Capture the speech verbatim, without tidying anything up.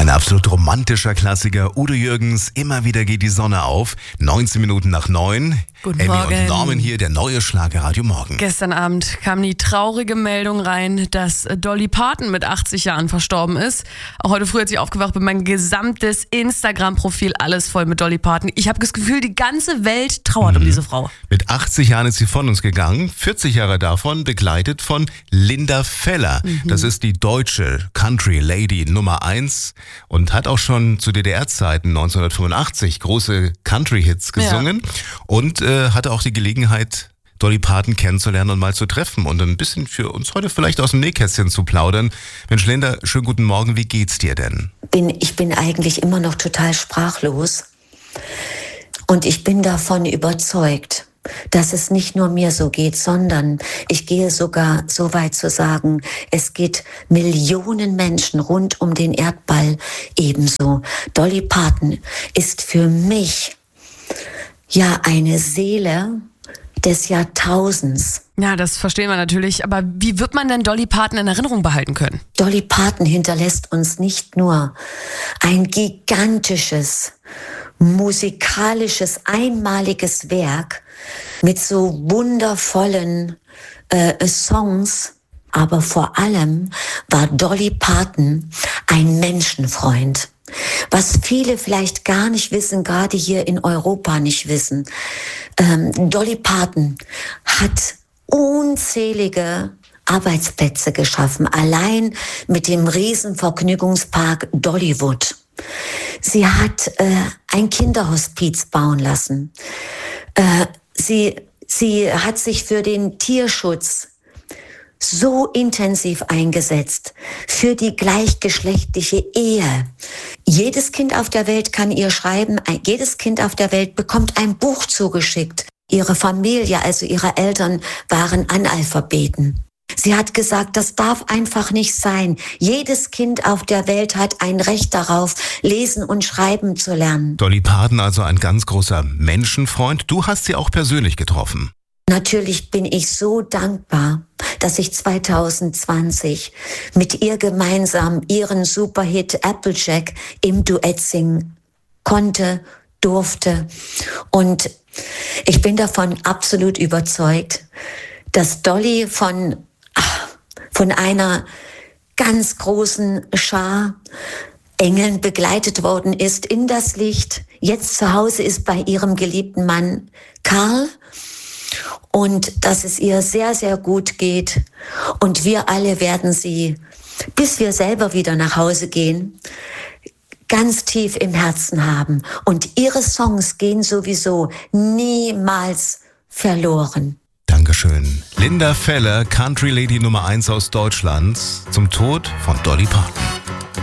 Ein absolut romantischer Klassiker. Udo Jürgens, immer wieder geht die Sonne auf. neunzehn Minuten nach neun. Guten Emmy Morgen. und Norman hier, der neue Schlagerradio Morgen. Gestern Abend kam die traurige Meldung rein, dass Dolly Parton mit achtzig Jahren verstorben ist. Auch heute früh, als ich aufgewacht bin, mein gesamtes Instagram-Profil alles voll mit Dolly Parton. Ich habe das Gefühl, die ganze Welt trauert Mhm. um diese Frau. Mit achtzig Jahren ist sie von uns gegangen. vierzig Jahre davon begleitet von Linda Feller. Mhm. Das ist die deutsche Country Lady Nummer eins und hat auch schon zu D D R-Zeiten neunzehnhundertfünfundachtzig große Country-Hits gesungen Ja. und äh, hatte auch die Gelegenheit, Dolly Parton kennenzulernen und mal zu treffen und ein bisschen für uns heute vielleicht aus dem Nähkästchen zu plaudern. Mensch, Linda, schönen guten Morgen, wie geht's dir denn? Bin, ich bin eigentlich immer noch total sprachlos und ich bin davon überzeugt, dass es nicht nur mir so geht, sondern ich gehe sogar so weit zu sagen, es geht Millionen Menschen rund um den Erdball ebenso. Dolly Parton ist für mich ja eine Seele des Jahrtausends. Ja, das verstehen wir natürlich. Aber wie wird man denn Dolly Parton in Erinnerung behalten können? Dolly Parton hinterlässt uns nicht nur ein gigantisches, musikalisches, einmaliges Werk mit so wundervollen äh, Songs, aber vor allem war Dolly Parton ein Menschenfreund. Was viele vielleicht gar nicht wissen, gerade hier in Europa nicht wissen. Ähm, Dolly Parton hat unzählige Arbeitsplätze geschaffen, allein mit dem Riesenvergnügungspark Dollywood. Sie hat äh, ein Kinderhospiz bauen lassen. Äh, sie, sie hat sich für den Tierschutz so intensiv eingesetzt, für die gleichgeschlechtliche Ehe. Jedes Kind auf der Welt kann ihr schreiben, jedes Kind auf der Welt bekommt ein Buch zugeschickt. Ihre Familie, also ihre Eltern, waren Analphabeten. Sie hat gesagt, das darf einfach nicht sein. Jedes Kind auf der Welt hat ein Recht darauf, lesen und schreiben zu lernen. Dolly Parton, also ein ganz großer Menschenfreund. Du hast sie auch persönlich getroffen. Natürlich bin ich so dankbar, dass ich zwanzig zwanzig mit ihr gemeinsam ihren Superhit Applejack im Duett singen konnte, durfte. Und ich bin davon absolut überzeugt, dass Dolly von, von einer ganz großen Schar Engeln begleitet worden ist in das Licht. Jetzt zu Hause ist bei ihrem geliebten Mann Karl. Und dass es ihr sehr, sehr gut geht. Und wir alle werden sie, bis wir selber wieder nach Hause gehen, ganz tief im Herzen haben. Und ihre Songs gehen sowieso niemals verloren. Dankeschön. Linda Feller, Country Lady Nummer eins aus Deutschland, zum Tod von Dolly Parton.